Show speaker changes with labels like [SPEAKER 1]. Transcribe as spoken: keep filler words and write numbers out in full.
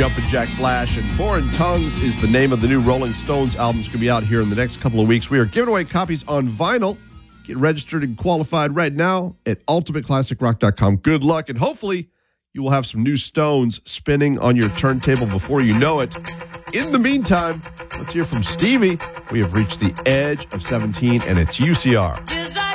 [SPEAKER 1] Jumpin' Jack Flash, and Foreign Tongues is the name of the new Rolling Stones album. It's going to be out here in the next couple of weeks. We are giving away copies on vinyl. Get registered and qualified right now at ultimate classic rock dot com. Good luck, and hopefully you will have some new Stones spinning on your turntable before you know it. In the meantime, let's hear from Stevie. We have reached the edge of seventeen, and it's U C R.